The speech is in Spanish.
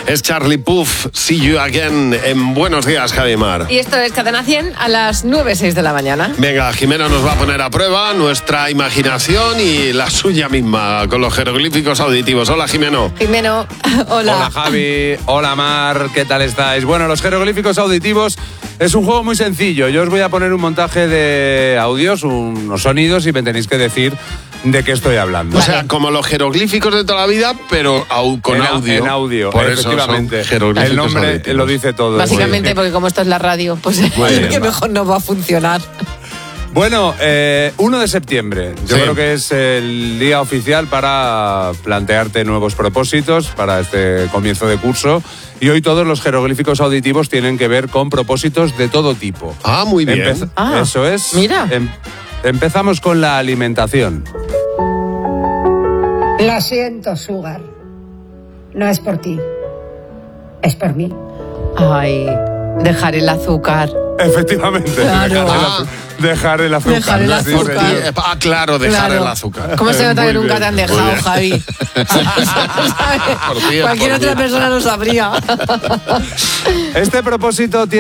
Es Charlie Puth, See You Again, en Buenos Días, Javimar. Y esto es Cadena 100 a las 9:06 de la mañana. Venga, Jimena nos va a poner a prueba nuestra imaginación y la suya misma con los jeroglíficos auditivos. Hola, Jimeno. Jimeno, hola. Hola, Javi. Hola, Mar. ¿Qué tal estáis? Bueno, los jeroglíficos auditivos es un juego muy sencillo. Yo os voy a poner un montaje de audios, unos sonidos, y me tenéis que decir de qué estoy hablando. O sea, como los jeroglíficos de toda la vida, pero con audio. En audio, por eso efectivamente. son jeroglíficos el nombre auditivos. lo dice todo. Básicamente porque como esto es la radio, pues es que mejor no va a funcionar. Bueno, 1 de septiembre. Yo creo que es el día oficial para plantearte nuevos propósitos para este comienzo de curso. Y hoy todos los jeroglíficos auditivos tienen que ver con propósitos de todo tipo. Ah, muy bien. Eso es. Mira. Empezamos con la alimentación. Lo siento, Sugar. No es por ti. Es por mí. Ay, dejar el azúcar. Efectivamente. Claro. Dejar el azúcar. Dejar el azúcar. Claro, dejar el azúcar. ¿Cómo se nota que nunca te han dejado, bien. Javi? Por ti, Cualquier por otra ti. persona lo sabría. Este propósito tiene